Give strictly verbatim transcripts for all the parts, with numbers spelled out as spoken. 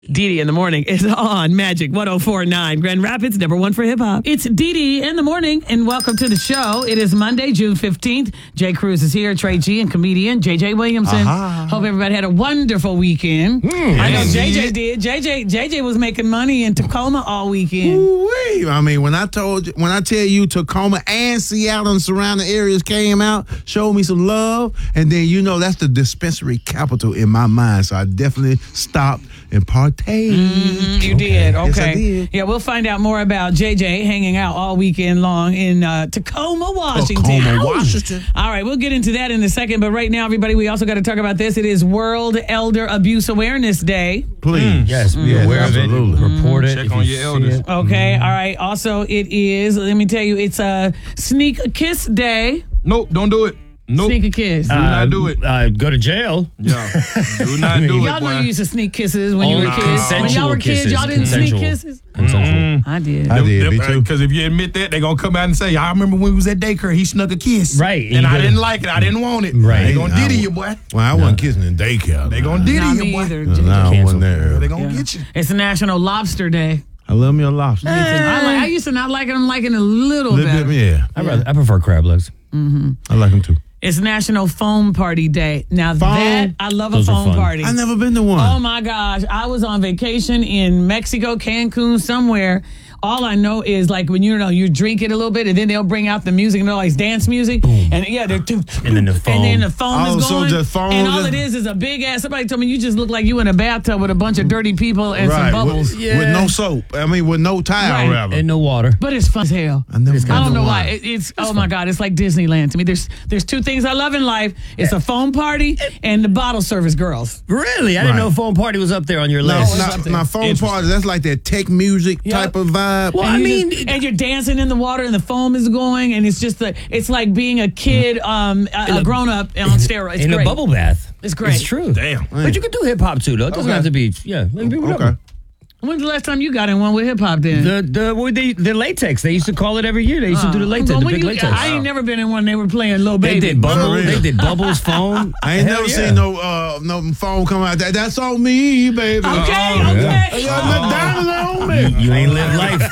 Dee Dee in the morning is on Magic one oh four point nine, Grand Rapids, number one for hip hop. It's Dee Dee in the morning, and welcome to the show. It is Monday, June fifteenth. Jay Cruz is here, Trey G, and comedian J J Williamson. Uh-huh. Hope everybody had a wonderful weekend. Mm, I know yes, J J yeah. did. J J J J was making money in Tacoma all weekend. Ooh-wee. I mean, when I told you, when I tell you Tacoma and Seattle and surrounding areas came out, showed me some love, and then you know that's the dispensary capital in my mind. So I definitely stopped and partake. Mm, you did, okay. Yes, I did. Yeah, we'll find out more about J J hanging out all weekend long in uh, Tacoma, Washington. Tacoma, Washington. All right, we'll get into that in a second. But right now, everybody, we also got to talk about this. It is World Elder Abuse Awareness Day. Please. Yes, be Yes, aware of it. absolutely. Report it. Check if on you your see elders. it. Okay, all right. Also, it is, let me tell you, it's a Sneak a Kiss Day. Nope, don't do it. Nope. Sneak a kiss. Do not do it. Uh, go to jail. Yeah. Do not do it, Y'all know boy. you used to sneak kisses when you Only were kids. When consensual y'all were kids, kisses. y'all didn't sneak Consensual. kisses? Consensual. I did. I did, me too. Because if you admit that, they're going to come out and say, I remember when we was at daycare, he snuck a kiss. Right. And You I gotta- didn't like it. I didn't want it. Right. They going to I diddy w- you, boy. Well, I wasn't kissing in daycare. They going to diddy Not you, me boy. either. No, J J. I wasn't Cancel. there. They going to Yeah. get you. It's National Lobster Day. I love me a lobster. I, like, I used to not like it. I'm liking it a little, Little better. bit, yeah. I, rather, I prefer crab legs. I like them too. It's National Foam Party Day. Now Foam? that, I love Those a are foam fun. party. I never been to one. Oh my gosh. I was on vacation in Mexico, Cancun, somewhere. All I know is like when you know you drink it a little bit and then they'll bring out the music and they're like dance music. And yeah, they're too, And then the foam. And then the foam Oh, is so going. just foam and all just- it is is a big ass. Somebody told me you just look like you in a bathtub with a bunch of dirty people and right. some bubbles. With, with no soap. I mean, with no towel, Right. rather. And no water. But it's fun as hell. I never I been don't to know one. why. It, it's oh my god, it's like Disneyland to me. There's there's two things I love in life. It's a foam party and the bottle service girls. Really? I didn't Right. know foam party was up there on your No, list. it's not, up there. my phone Interesting. party, that's like that tech music Yep. type of vibe. Well, And I you mean, just- and you're dancing in the water, and the foam is going, and it's just the, it's like being a kid, um, a, a grown up on steroids. It's in great. a bubble bath. It's great. It's true. Damn. But you can do hip hop too, though. It doesn't Okay. have to be. Yeah. It can be whatever. Okay. When's the last time you got in one with hip hop? Then The the what they the latex. They used to call it every year. They used to do the latex, But the when big you- latex. I ain't never been in one. They were playing Lil They Baby. did bubbles. real. They did bubbles, foam. I ain't Hell never yeah. seen no uh, no phone come out. That that's on me, baby. Okay, Uh-uh. okay. You got McDonald's on me. You, you ain't live life.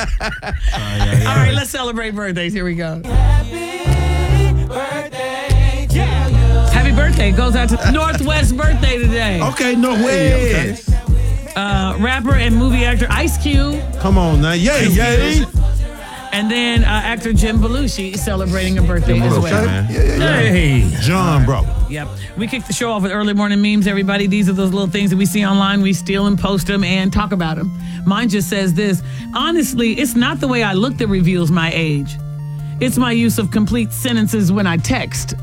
All right, let's celebrate birthdays. Here we go. Happy birthday goes out to Northwest birthday today. Okay, no way. Uh, rapper and movie actor Ice Cube, Come on now. Yay, yay. and then uh, actor Jim Belushi celebrating a birthday as well. Man. Yeah, yeah, yeah. Hey. John, bro. Yep. We kick the show off with early morning memes, everybody. These are those little things that we see online. We steal and post them and talk about them. Mine just says this. Honestly, it's not the way I look that reveals my age. It's my use of complete sentences when I text.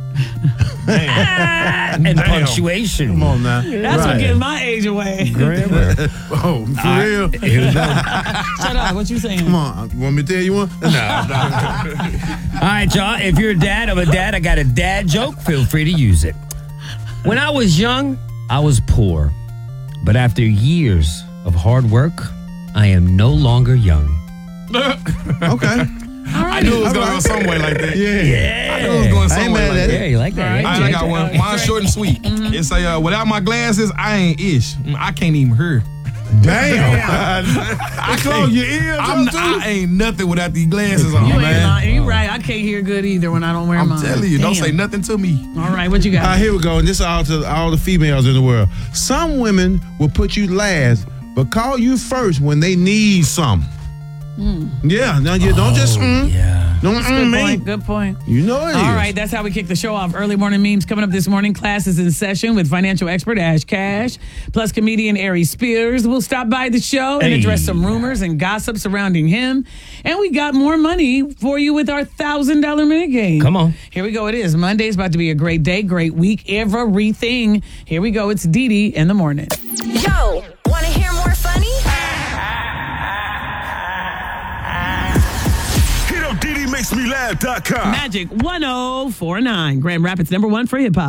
And punctuation. Come on now. That's what Right. gives my age away. Grammar. Oh, for real? Here we go. Shut up. What you saying? Come on. You want me to tell you one? No. All right, y'all. If you're a dad of a dad, I got a dad joke. Feel free to use it. When I was young, I was poor. But after years of hard work, I am no longer young. Okay. I knew it was going to go some way like that. Yeah. I knew it was going I some ain't way mad like at that. Yeah, you like that, All right? I, I got one. Mine's short and sweet. It say, uh, without my glasses, I ain't ish. I can't even hear. Damn. I close your ears I'm, up, too? I ain't nothing without these glasses on, You ain't man. lying. You right. I can't hear good either when I don't wear I'm mine. telling you, don't Damn. say nothing to me. All right, what you All right, got? here we go. And this is all to all the females in the world. Some women will put you last, but call you first when they need some. Yeah, now you don't just mm, Yeah. don't Good mm me. point. Good point. You know it is. All right, that's how we kick the show off. Early morning memes coming up this morning. Classes in session with financial expert Ash Cash, plus comedian Ari Spears will stop by the show and Hey. address some rumors and gossip surrounding him. And we got more money for you with our thousand dollar minute game. Come on. Here we go. It is Monday's about to be a great day, great week, everything. Here we go. It's Dee Dee in the morning. Yo, want to hear more funny? Hit up D D makes me laugh dot com. Magic one oh four point nine, Grand Rapids number one for hip hop.